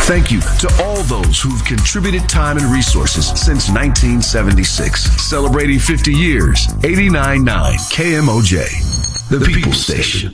Thank you to all those who've contributed time and resources since 1976. Celebrating 50 years, 89.9 KMOJ, the People Station.